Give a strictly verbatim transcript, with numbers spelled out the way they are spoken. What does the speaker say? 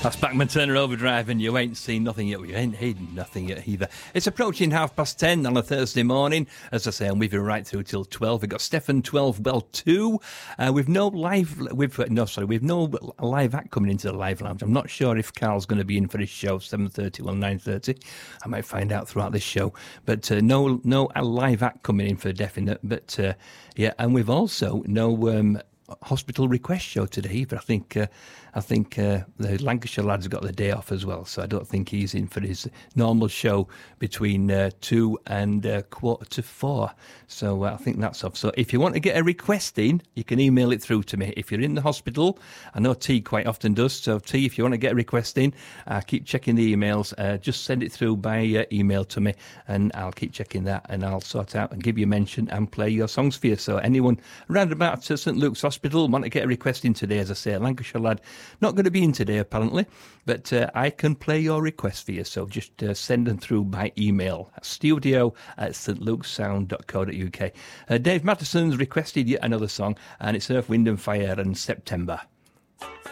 That's Bachman Turner Overdrive, and you ain't seen nothing yet. You ain't heard nothing yet either. It's approaching half past ten on a Thursday morning. As I say, I'm with you right through till twelve. We've got Stefan twelve, well, two. Uh, we've no live, we've, no, sorry, we've no live act coming into the live lounge. I'm not sure if Carl's going to be in for his show, seven thirty or nine thirty. I might find out throughout this show. But uh, no no live act coming in for definite. But uh, yeah, and we've also no um, hospital request show today, but I think uh, I think uh, the Lancashire lads got the day off as well, so I don't think he's in for his normal show between uh, two and uh, quarter to four. So uh, I think that's off. So if you want to get a request in, you can email it through to me. If you're in the hospital, I know T quite often does. So T, if you want to get a request in, uh, keep checking the emails. Uh, just send it through by uh, email to me, and I'll keep checking that, and I'll sort out and give you a mention and play your songs for you. So anyone round about uh, St Luke's Hospital want to get a request in today, as I say, a Lancashire lad, not going to be in today apparently, but uh, I can play your request for you, so just uh, send them through by email, studio at st luke's sound dot co dot uk. Uh, Dave Mattison's requested yet another song, and it's Earth, Wind and Fire and September.